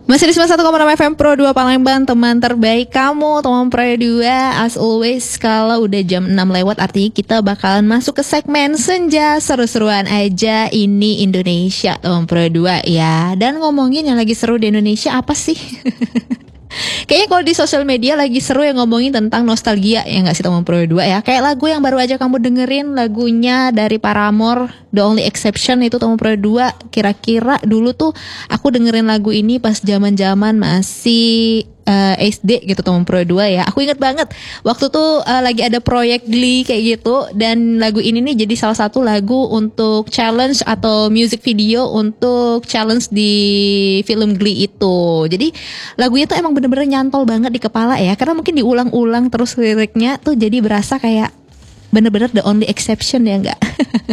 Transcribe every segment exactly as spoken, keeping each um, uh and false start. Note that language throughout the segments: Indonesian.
Masih di sembilan puluh satu koma enam F M Pro dua Palembang, teman terbaik kamu, teman Pro dua. As always, kalau udah jam enam lewat artinya kita bakalan masuk ke segmen Senja. Seru-seruan aja ini Indonesia, teman Pro dua ya. Dan ngomongin yang lagi seru di Indonesia apa sih? Kayaknya kalau di sosial media lagi seru yang ngomongin tentang nostalgia, ya nggak sih teman Pro dua ya. Kayak lagu yang baru aja kamu dengerin, lagunya dari Paramore, The Only Exception itu teman Pro dua. Kira-kira dulu tuh aku dengerin lagu ini pas zaman-zaman masih uh, S D gitu teman Pro dua ya. Aku inget banget waktu tuh uh, lagi ada proyek Glee kayak gitu, dan lagu ini nih jadi salah satu lagu untuk challenge atau music video untuk challenge di film Glee itu. Jadi lagunya tuh emang bener-bener nyantol banget di kepala ya, karena mungkin diulang-ulang terus liriknya tuh jadi berasa kayak bener-bener the only exception ya enggak.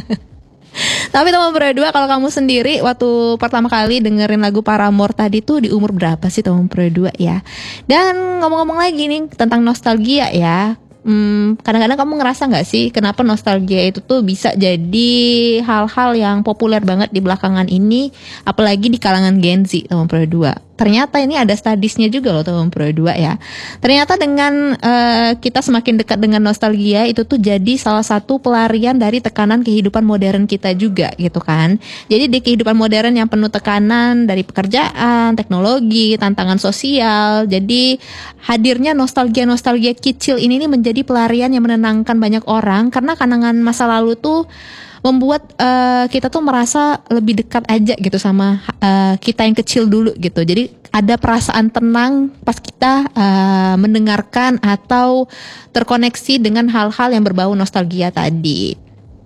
Tapi teman Pro dua, kalau kamu sendiri waktu pertama kali dengerin lagu Paramore tadi tuh di umur berapa sih teman Pro dua ya? Dan ngomong-ngomong lagi nih tentang nostalgia ya, hmm, kadang-kadang kamu ngerasa gak sih kenapa nostalgia itu tuh bisa jadi hal-hal yang populer banget di belakangan ini, apalagi di kalangan Gen Z teman Pro dua? Ternyata ini ada studiesnya juga loh teman Pro dua ya. Ternyata dengan uh, kita semakin dekat dengan nostalgia itu tuh jadi salah satu pelarian dari tekanan kehidupan modern kita juga gitu kan. Jadi di kehidupan modern yang penuh tekanan dari pekerjaan, teknologi, tantangan sosial, jadi hadirnya nostalgia-nostalgia kecil ini nih menjadi pelarian yang menenangkan banyak orang, karena kenangan masa lalu tuh membuat uh, kita tuh merasa lebih dekat aja gitu sama uh, kita yang kecil dulu gitu. Jadi ada perasaan tenang pas kita uh, mendengarkan atau terkoneksi dengan hal-hal yang berbau nostalgia tadi.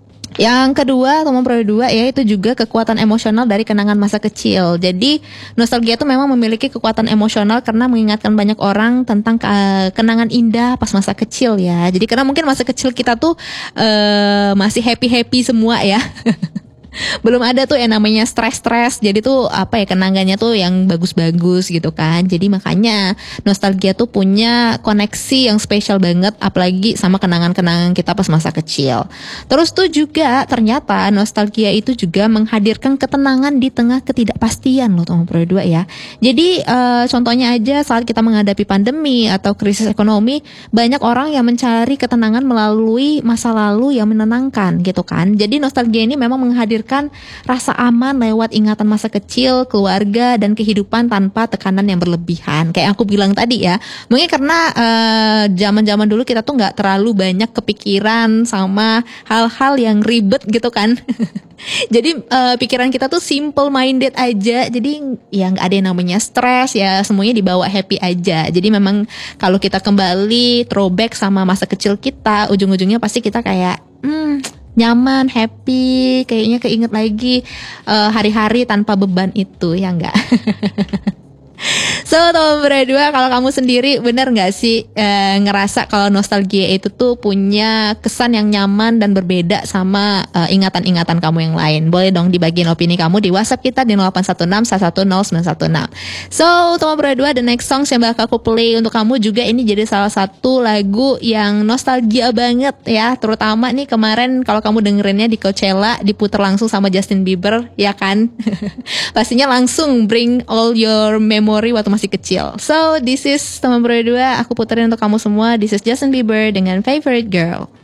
Yang kedua teman Pro dua ya, itu juga kekuatan emosional dari kenangan masa kecil. Jadi nostalgia itu memang memiliki kekuatan emosional karena mengingatkan banyak orang tentang uh, kenangan indah pas masa kecil ya. Jadi karena mungkin masa kecil kita tuh uh, masih happy-happy semua ya. Belum ada tuh yang namanya stres-stres. Jadi tuh apa ya, kenangannya tuh yang bagus-bagus gitu kan. Jadi makanya nostalgia tuh punya koneksi yang spesial banget, apalagi sama kenangan-kenangan kita pas masa kecil. Terus tuh juga ternyata nostalgia itu juga menghadirkan ketenangan di tengah ketidakpastian loh teman Pro dua ya. Jadi uh, contohnya aja saat kita menghadapi pandemi atau krisis ekonomi, banyak orang yang mencari ketenangan melalui masa lalu yang menenangkan gitu kan. Jadi nostalgia ini memang menghadirkan rasa aman lewat ingatan masa kecil, keluarga, dan kehidupan tanpa tekanan yang berlebihan. Kayak aku bilang tadi ya, mungkin karena uh, zaman-zaman dulu kita tuh nggak terlalu banyak kepikiran sama hal-hal yang ribet gitu kan. Jadi uh, pikiran kita tuh simple minded aja. Jadi ya nggak ada yang namanya stres ya, semuanya dibawa happy aja. Jadi memang kalau kita kembali throwback sama masa kecil kita, ujung-ujungnya pasti kita kayak hmm nyaman, happy, kayaknya keinget lagi uh, hari-hari tanpa beban itu, ya enggak? So teman Pro dua, kalau kamu sendiri bener gak sih e, ngerasa kalau nostalgia itu tuh punya kesan yang nyaman dan berbeda sama e, ingatan-ingatan kamu yang lain? Boleh dong dibagiin opini kamu di WhatsApp kita di nol delapan satu enam satu satu nol sembilan satu enam. So teman Pro dua, the next song yang bakal aku play untuk kamu juga ini jadi salah satu lagu yang nostalgia banget ya. Terutama nih kemarin kalau kamu dengerinnya di Coachella diputer langsung sama Justin Bieber ya kan. Pastinya langsung bring all your memory waktu masih kecil. So this is teman Pro dua, aku puterin untuk kamu semua. This is Justin Bieber dengan Favorite Girl.